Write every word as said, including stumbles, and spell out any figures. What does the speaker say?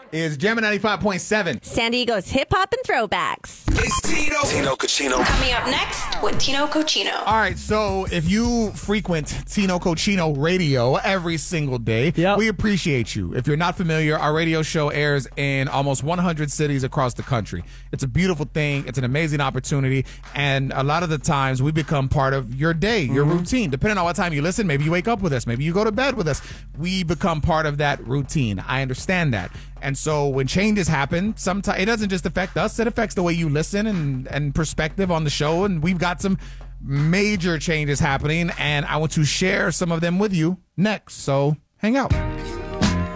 is Jammin' ninety-five point seven. San Diego's hip hop and throwbacks. It's Tino. Tino Cochino. Coming up next with Tino Cochino. All right, so if you frequent Tino Cochino radio every single day, Yep. we appreciate you. If you're not familiar, our radio show airs in almost one hundred cities across the country. It's a beautiful thing. It's an amazing opportunity. And a lot of the times we become part of your day, your Mm-hmm. routine. Depending on what time you listen, maybe you wake up with us, maybe you go to bed with us. We become part of that routine. I understand that. And so when changes happen, sometimes it doesn't just affect us, it affects the way you listen and, and perspective on the show. And we've got some major changes happening, and I want to share some of them with you next. So hang out.